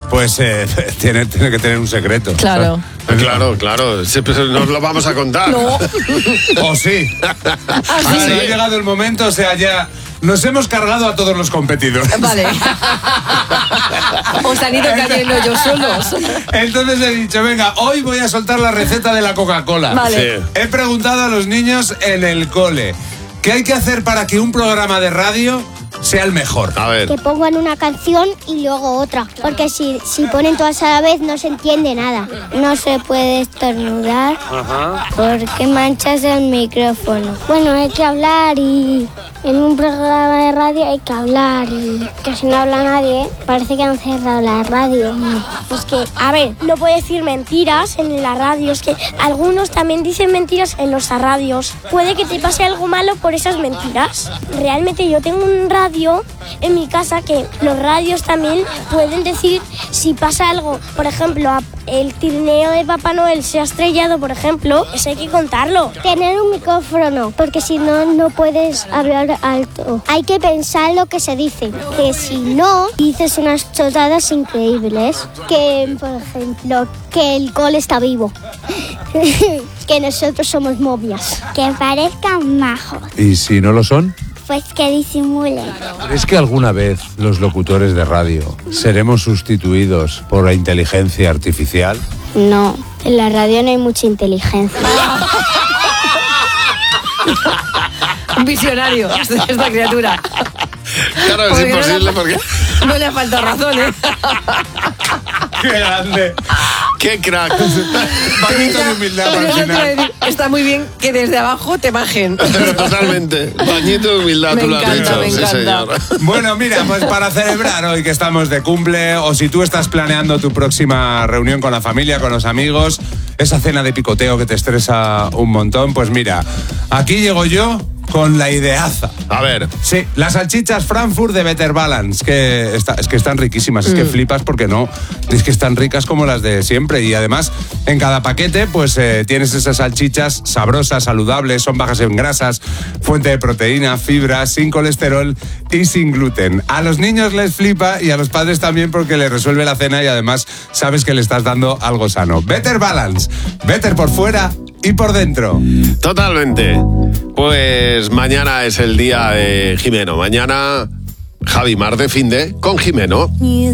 pues tiene que tener un secreto. Claro. Claro, siempre nos lo vamos a contar. No. ¿O sí? Vale, ha llegado el momento, o sea, ya nos hemos cargado a todos los competidores. Vale. Os han ido cayendo ellos solos. Entonces he dicho, venga, hoy voy a soltar la receta de la Coca-Cola. Vale. Sí. He preguntado a los niños en el cole, ¿qué hay que hacer para que un programa de radio sea el mejor? A ver. Que pongan una canción y luego otra. Porque si ponen todas a la vez no se entiende nada. No se puede estornudar porque manchas el micrófono. Bueno, hay que hablar y en un programa de radio hay que hablar y que si no habla nadie parece que han cerrado la radio. Pues que, a ver, no puedo decir mentiras en la radio. Es que algunos también dicen mentiras en los radios. Puede que te pase algo malo por esas mentiras. Realmente yo tengo un radio en mi casa que los radios también pueden decir si pasa algo. Por ejemplo, el trineo de Papá Noel se ha estrellado, por ejemplo, eso hay que contarlo. Tener un micrófono, porque si no, no puedes hablar alto. Hay que pensar lo que se dice, que si no, dices unas chotadas increíbles. Que, por ejemplo, que el cole está vivo. Que nosotros somos momias. Que parezcan majos, ¿Y si no lo son? pues que disimulen. ¿Crees que alguna vez los locutores de radio seremos sustituidos por la inteligencia artificial? No, en la radio no hay mucha inteligencia. Un visionario, esta criatura. Claro, es Porque imposible porque... No le ha faltado razón, ¿eh? ¡Qué grande! ¡Qué crack! Bañito de humildad Pero al eso te iba a final. decir, está muy bien que desde abajo te bajen. Totalmente. Bañito de humildad, Me tú lo has encanta, dicho. me Sí, encanta. señor. Bueno, mira, pues para celebrar hoy que estamos de cumple, o si tú estás planeando tu próxima reunión con la familia, con los amigos, esa cena de picoteo que te estresa un montón, pues mira, aquí llego yo con la ideaza. A ver. Sí, las salchichas Frankfurt de Better Balance, que es que están riquísimas, es que flipas porque no, es que están ricas como las de siempre y además en cada paquete pues tienes esas salchichas sabrosas, saludables, son bajas en grasas, fuente de proteína, fibra, sin colesterol y sin gluten. A los niños les flipa y a los padres también porque les resuelve la cena y además sabes que le estás dando algo sano. Better Balance, better por fuera y por dentro. Totalmente. Pues mañana es el día de Jimeno. Mañana Javi Mar de Finde con Jimeno.